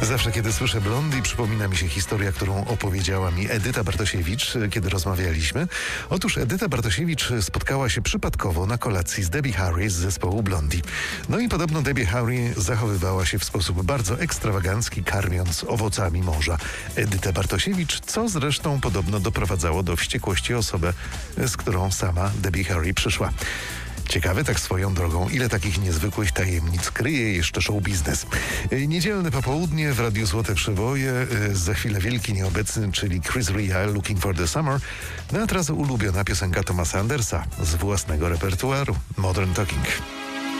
Zawsze, kiedy słyszę Blondie, przypomina mi się historia, którą opowiedziała mi Edyta Bartosiewicz, kiedy rozmawialiśmy. Otóż Edyta Bartosiewicz spotkała się przypadkowo na kolacji z Debbie Harry z zespołu Blondie. No i podobno Debbie Harry zachowywała się w sposób bardzo ekstrawagancki, karmiąc owocami morza Edytę Bartosiewicz, co zresztą podobno doprowadzało do wściekłości osobę, z którą sama Debbie Harry przyszła. Ciekawe tak swoją drogą, ile takich niezwykłych tajemnic kryje jeszcze show biznes. Niedzielne popołudnie w Radiu Złote Przywoje, za chwilę wielki nieobecny, czyli Chris Rea, Looking for the Summer. No a teraz ulubiona piosenka Thomasa Andersa z własnego repertuaru, Modern Talking.